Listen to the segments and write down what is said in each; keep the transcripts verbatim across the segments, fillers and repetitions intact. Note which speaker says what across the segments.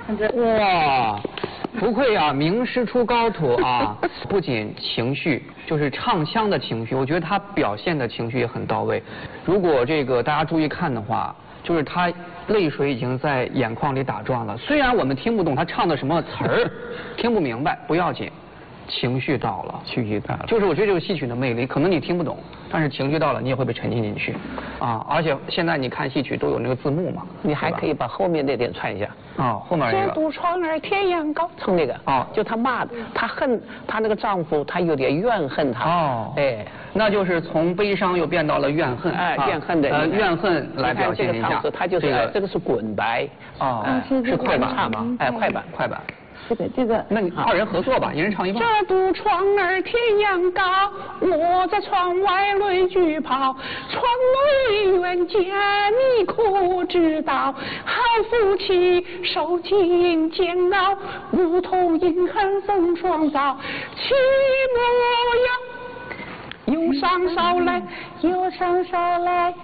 Speaker 1: 哇，不愧啊，名师出高徒啊！不仅情绪，就是唱腔的情绪，我觉得他表现的情绪也很到位。如果这个大家注意看的话，就是他泪水已经在眼眶里打转了。虽然我们听不懂他唱的什么词儿，听不明白，不要紧。情绪到了，
Speaker 2: 情绪到了，
Speaker 1: 就是我觉得这个戏曲的魅力，可能你听不懂，但是情绪到了，你也会被沉浸进去，啊！而且现在你看戏曲都有那个字幕嘛，
Speaker 2: 你还可以把后面那点串一下。
Speaker 1: 哦，后面一个。
Speaker 2: 这堵窗儿天阳高，唱那个。哦，就她骂的，她恨她那个丈夫，她有点怨恨他。
Speaker 1: 哦，
Speaker 2: 哎，
Speaker 1: 那就是从悲伤又变到了怨恨。
Speaker 2: 哎，怨恨的。
Speaker 1: 呃，怨恨来表现一下。
Speaker 2: 这个他就是这个是滚白。
Speaker 1: 哦，是快板吗？哎，快板，快板。
Speaker 3: 这个这个，
Speaker 1: 那你二人合作吧，一人唱一半。
Speaker 3: 这堵窗儿天阳高，我在窗外泪俱抛。窗内远见你可知道？好夫妻受尽煎熬，如同阴寒风霜早。起莫要，忧伤捎来，忧伤捎来，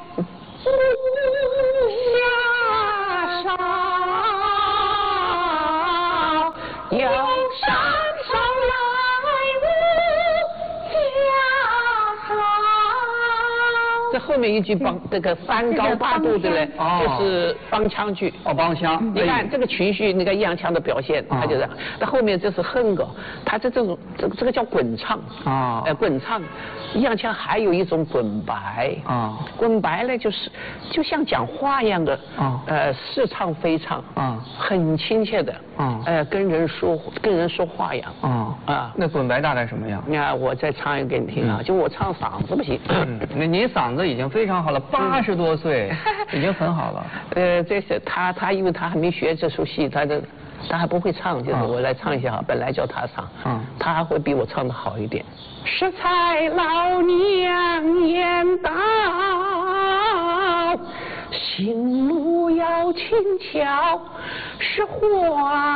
Speaker 3: 下梢。忧伤捎来无家少。
Speaker 2: 这后面一句帮这个三高八度的嘞，就是帮腔剧。
Speaker 1: 哦，帮腔。
Speaker 2: 你看这个情绪，那个抑扬腔的表现，他就这样。那后面这是哼歌，他这这种这这个叫滚唱啊，呃滚唱。抑扬腔还有一种滚白啊，滚白呢就是就像讲话一样的啊，呃似唱非唱啊，很亲切的啊，呃跟人说跟人说话一样啊啊。
Speaker 1: 那滚白大概什么样？
Speaker 2: 你看我再唱一个给你听啊，就我唱嗓子不行，
Speaker 1: 那你嗓子已经非常好了，八十多岁已经很好了。
Speaker 2: 呃，这是他他因为他还没学这出戏，他的他还不会唱，就是我来唱一下，本来叫他唱，嗯，他还会比我唱的好一点。
Speaker 3: 适才老娘言道，行路要轻巧，是花